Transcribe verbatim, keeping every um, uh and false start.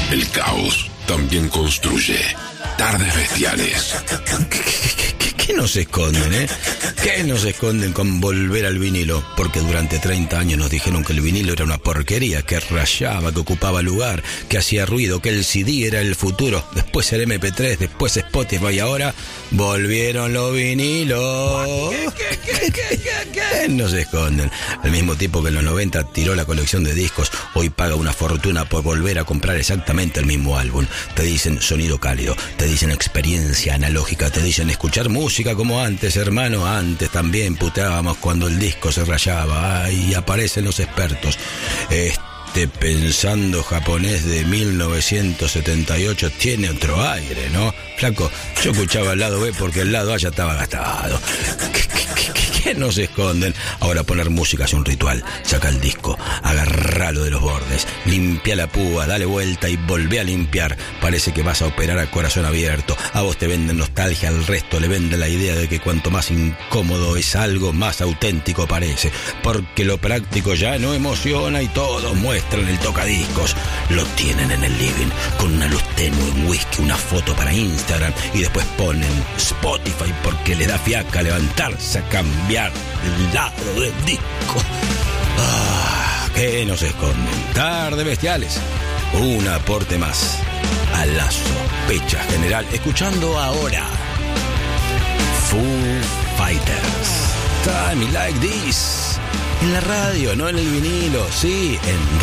El caos también construye. Tardes Bestiales. ¿Qué nos esconden, eh? ¿Qué nos esconden con volver al vinilo? Porque durante treinta años nos dijeron que el vinilo era una porquería, que rayaba, que ocupaba lugar, que hacía ruido, que el C D era el futuro. Después el eme pe tres, después Spotify y ahora volvieron los vinilos. ¿Qué, qué, qué, qué, qué nos esconden? El mismo tipo que en los noventa tiró la colección de discos, hoy paga una fortuna por volver a comprar exactamente el mismo álbum. Te dicen sonido cálido, te dicen experiencia analógica, te dicen escuchar música como antes, hermano. Antes también puteábamos cuando el disco se rayaba. Ahí aparecen los expertos. Este pensando japonés de mil novecientos setenta y ocho tiene otro aire, ¿no? Flaco, yo escuchaba el lado B porque el lado A ya estaba gastado. ¿Qué, qué, qué, qué nos esconden? Ahora poner música es un ritual. Saca el disco, agarralo de los bordes, limpia la púa, dale vuelta y volvé a limpiar. Parece que vas a operar a corazón abierto. A vos te venden nostalgia, al resto le venden la idea de que cuanto más incómodo es algo, más auténtico parece. Porque lo práctico ya no emociona y todos muestran el tocadiscos. Lo tienen en el living, con una luz tenue, un whisky, una foto para Instagram y después ponen Spotify porque les da fiaca levantarse a cambiar el lado del disco. Ah, ¿qué nos esconden? Tardes Bestiales, un aporte más a la sospecha general. Escuchando ahora Foo Fighters, Time Like This, en la radio, no en el vinilo, sí, en